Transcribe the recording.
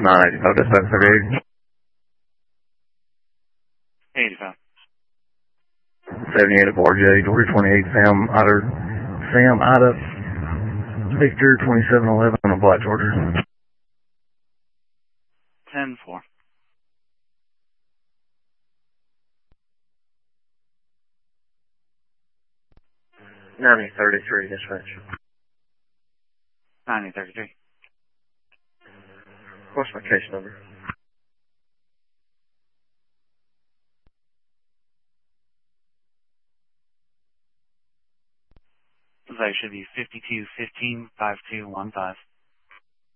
985, dispatch 38. 85. 78 at Bar J, Georgia 28, Sam Ida, Victor 2711 on Black, Georgia. 10-4. 9033, dispatch. 9033. What's my case number? They should be 5215-5215.